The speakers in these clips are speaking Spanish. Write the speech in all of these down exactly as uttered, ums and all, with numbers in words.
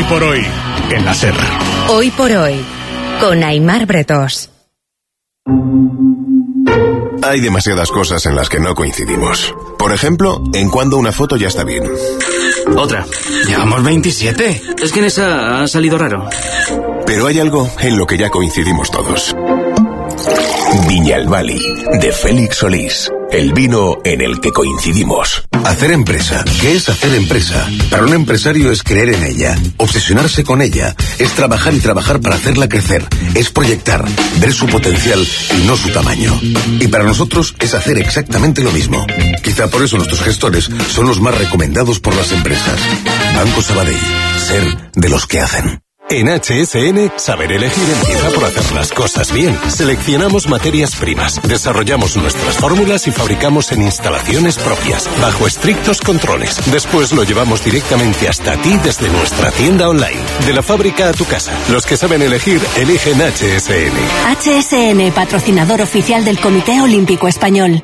por hoy, en la SER. Hoy por hoy, con Aimar Bretós. Hay demasiadas cosas en las que no coincidimos. Por ejemplo, en cuando una foto ya está bien. Otra. Llevamos veintisiete. Es que en esa ha salido raro. Pero hay algo en lo que ya coincidimos todos. Viñalbali, de Félix Solís. El vino en el que coincidimos. Hacer empresa. ¿Qué es hacer empresa? Para un empresario es creer en ella, obsesionarse con ella, es trabajar y trabajar para hacerla crecer, es proyectar, ver su potencial y no su tamaño. Y para nosotros es hacer exactamente lo mismo. Quizá por eso nuestros gestores son los más recomendados por las empresas. Banco Sabadell. Ser de los que hacen. En H S N, saber elegir empieza por hacer las cosas bien. Seleccionamos materias primas, desarrollamos nuestras fórmulas y fabricamos en instalaciones propias, bajo estrictos controles. Después lo llevamos directamente hasta ti desde nuestra tienda online. De la fábrica a tu casa. Los que saben elegir, eligen H S N. H S N, patrocinador oficial del Comité Olímpico Español.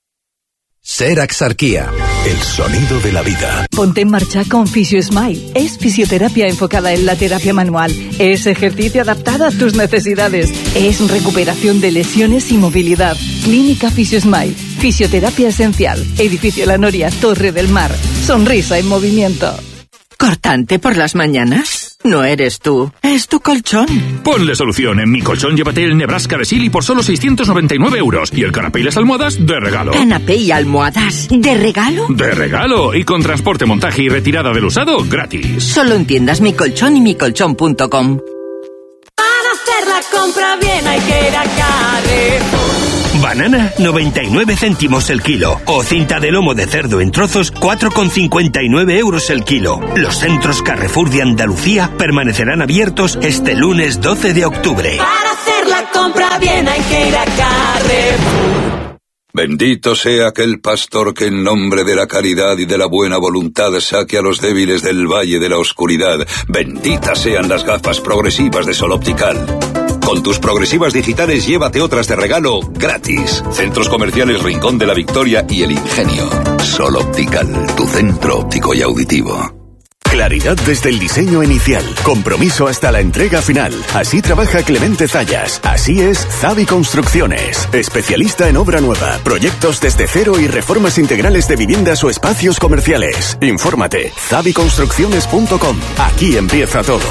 Ser Axarquía, el sonido de la vida. Ponte en marcha con FisioSmile. Es fisioterapia enfocada en la terapia manual. Es ejercicio adaptado a tus necesidades. Es recuperación de lesiones y movilidad. Clínica FisioSmile. Fisioterapia esencial. Edificio La Noria, Torre del Mar. Sonrisa en movimiento. ¿Cortante por las mañanas? No eres tú, es tu colchón. Ponle solución. En Mi Colchón llévate el Nebraska de Silly por solo seiscientos noventa y nueve euros. Y el canapé y las almohadas de regalo. ¿Canapé y almohadas de regalo? De regalo. Y con transporte, montaje y retirada del usado gratis. Solo en tiendas Mi Colchón y mi colchón punto com. Para hacer la compra bien hay que ir a Carrefour. Banana, noventa y nueve céntimos el kilo. O cinta de lomo de cerdo en trozos, cuatro con cincuenta y nueve euros el kilo. Los centros Carrefour de Andalucía permanecerán abiertos este lunes doce de octubre. Para hacer la compra bien hay que ir a Carrefour. Bendito sea aquel pastor que en nombre de la caridad y de la buena voluntad saque a los débiles del valle de la oscuridad. Benditas sean las gafas progresivas de Sol Optical. Con tus progresivas digitales llévate otras de regalo gratis. Centros Comerciales Rincón de la Victoria y El Ingenio. Sol Optical, tu centro óptico y auditivo. Claridad desde el diseño inicial, compromiso hasta la entrega final. Así trabaja Clemente Zayas. Así es Zavi Construcciones. Especialista en obra nueva, proyectos desde cero y reformas integrales de viviendas o espacios comerciales. Infórmate, zavi construcciones punto com. Aquí empieza todo.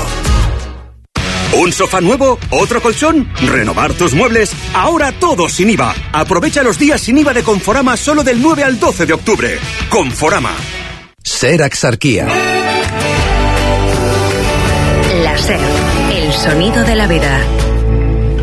¿Un sofá nuevo? ¿Otro colchón? ¿Renovar tus muebles? Ahora todo sin I V A. Aprovecha los días sin I V A de Conforama solo del nueve al doce de octubre. Conforama. Ser Axarquía. La SER, el sonido de la vida.